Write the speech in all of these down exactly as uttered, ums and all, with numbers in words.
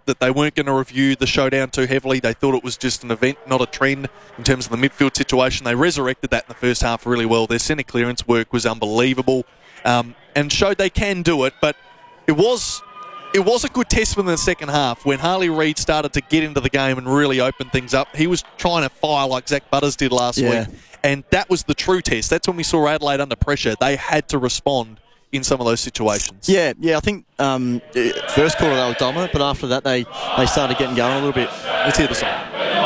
that they weren't going to review the showdown too heavily. They thought it was just an event, not a trend in terms of the midfield situation. They resurrected that in the first half really well. Their centre clearance work was unbelievable, um, and showed they can do it. But it was it was a good test in the second half when Harley Reid started to get into the game and really open things up. He was trying to fire like Zach Butters did last Yeah. week, and that was the true test. That's when we saw Adelaide under pressure. They had to respond in some of those situations. Yeah, yeah. I think um, first quarter they were dominant, but after that they, they started getting going a little bit. Let's hear the song.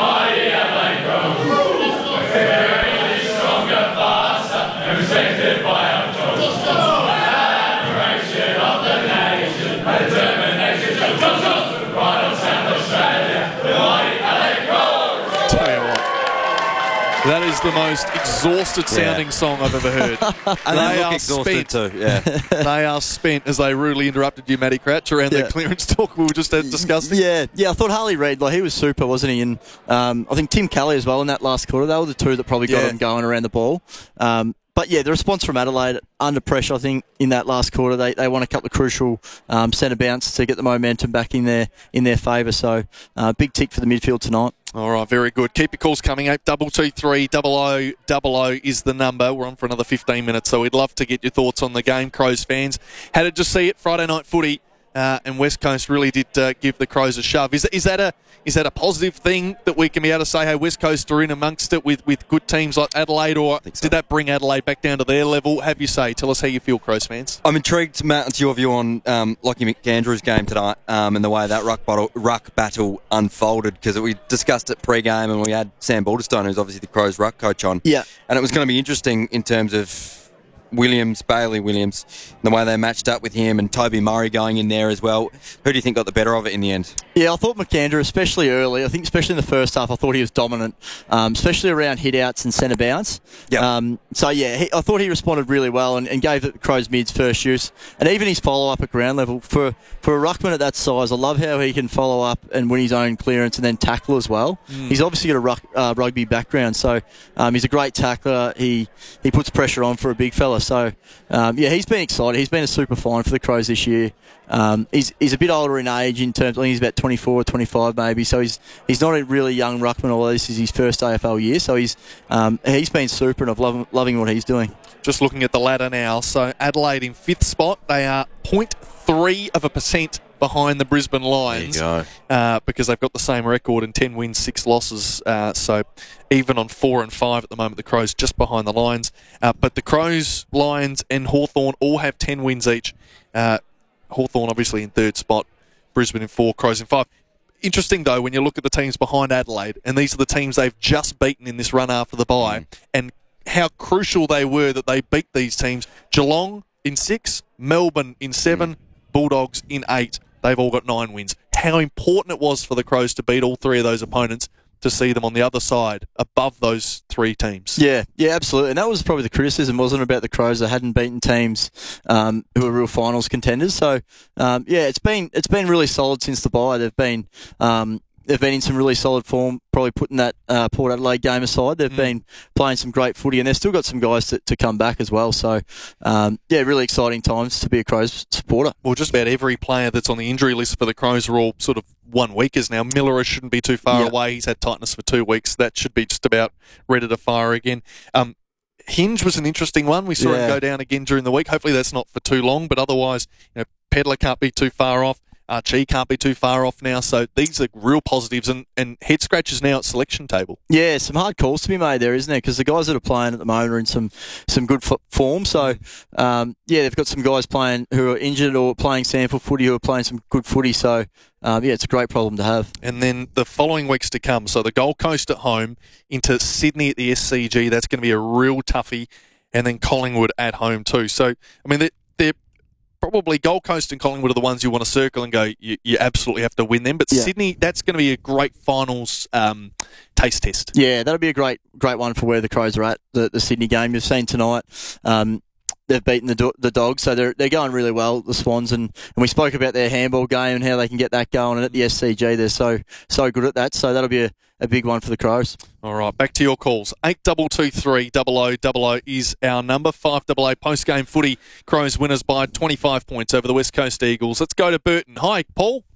That is the most exhausted sounding Yeah. song I've ever heard. And they they look are exhausted spent. too. Yeah. They are spent as they rudely interrupted you, Matty Crouch, around Yeah. the clearance talk we were just uh, discussing. Yeah, yeah. I thought Harley Reid, like he was super, wasn't he? And um, I think Tim Kelly as well in that last quarter. They were the two that probably got Yeah. him going around the ball. Um, But, yeah, the response from Adelaide under pressure, I think, in that last quarter, they, they won a couple of crucial um, centre bounce to get the momentum back in their in their favour. So, uh, big tick for the midfield tonight. All right, very good. Keep your calls coming. Eight double two three double o double o is the number. We're on for another fifteen minutes, so we'd love to get your thoughts on the game, Crows fans. How did you see it Friday night footy? Uh, and West Coast really did uh, give the Crows a shove. Is, is that a is that a positive thing that we can be able to say, hey, West Coast are in amongst it with, with good teams like Adelaide, or so. did that bring Adelaide back down to their level? Have you say? Tell us how you feel, Crows fans. I'm intrigued, Matt, into your view on um, Lockie McAndrew's game tonight um, and the way that ruck battle, ruck battle unfolded, because we discussed it pre-game and we had Sam Balderstone, who's obviously the Crows ruck coach, on. Yeah. And it was going to be interesting in terms of Williams, Bailey Williams, the way they matched up with him, and Toby Murray going in there as well. Who do you think got the better of it in the end? Yeah, I thought McAndrew, especially early, I think especially in the first half, I thought he was dominant, um, especially around hit-outs and centre bounce. Yep. Um, so, yeah, he, I thought he responded really well and, and gave the Crows mids first use. And even his follow-up at ground level, for, for a ruckman at that size, I love how he can follow up and win his own clearance and then tackle as well. Mm. He's obviously got a ruck, uh, rugby background, so um, he's a great tackler. He, he puts pressure on for a big fella. So, um, yeah, he's been excited. He's been a super fine for the Crows this year. Um, he's he's a bit older in age in terms. I think he's about twenty-four, twenty-five maybe. So he's he's not a really young ruckman. Although this is his first A F L year, so he's um, he's been super, and I've loving loving what he's doing. Just looking at the ladder now. So Adelaide in fifth spot. They are zero point three of a percent behind the Brisbane Lions. There you go. Uh, because they've got the same record in ten wins, six losses. Uh, so even on four and five at the moment, the Crows just behind the Lions. Uh, but the Crows, Lions, and Hawthorn all have ten wins each. Uh, Hawthorn obviously in third spot, Brisbane in four, Crows in five. Interesting, though, when you look at the teams behind Adelaide, and these are the teams they've just beaten in this run after the bye, mm. and how crucial they were that they beat these teams. Geelong in six, Melbourne in seven, mm. Bulldogs in eight. They've all got nine wins. How important it was for the Crows to beat all three of those opponents, to see them on the other side above those three teams. Yeah, yeah, absolutely. And that was probably the criticism, wasn't it, about the Crows that hadn't beaten teams um, who were real finals contenders. So, um, yeah, it's been it's been really solid since the bye. They've been um, they've been in some really solid form, probably putting that uh, Port Adelaide game aside. They've mm. been playing some great footy, and they've still got some guys to, to come back as well. So, um, yeah, really exciting times to be a Crows supporter. Well, just about every player that's on the injury list for the Crows are all sort of one weekers now. Miller shouldn't be too far yep. away. He's had tightness for two weeks. That should be just about ready to fire again. Um, Hinge was an interesting one. We saw yeah. him go down again during the week. Hopefully that's not for too long, but otherwise, you know, Pedler can't be too far off. Archie can't be too far off now. So these are real positives, and, and head scratches now at selection table. Yeah, some hard calls to be made there, isn't there? Because the guys that are playing at the moment are in some, some good f- form. So, um, yeah, they've got some guys playing who are injured or playing sample footy who are playing some good footy. So, um, yeah, it's a great problem to have. And then the following weeks to come. So the Gold Coast at home, into Sydney at the S C G. That's going to be a real toughie. And then Collingwood at home too. So, I mean, they're, they're probably Gold Coast and Collingwood are the ones you want to circle and go, you, you absolutely have to win them. But yeah. Sydney, that's going to be a great finals um, taste test. Yeah, that'll be a great great one for where the Crows are at, the, the Sydney game. You've seen tonight. Um, They've beaten the do- the Dogs, so they're they're going really well, the Swans, and, and we spoke about their handball game and how they can get that going. And at the S C G, they're so so good at that. So that'll be a, a big one for the Crows. All right, back to your calls. Eight double two three double o double o is our number. Five double A post game footy. Crows winners by twenty five points over the West Coast Eagles. Let's go to Burton. Hi, Paul.